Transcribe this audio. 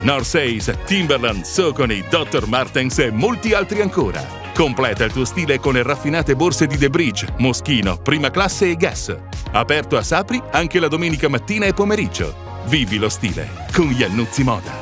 North Face, Timberland, Saucony, Dr. Martens e molti altri ancora. Completa il tuo stile con le raffinate borse di The Bridge, Moschino, Prima Classe e Guess. Aperto a Sapri anche la domenica mattina e pomeriggio. Vivi lo stile con Iannuzzi Moda.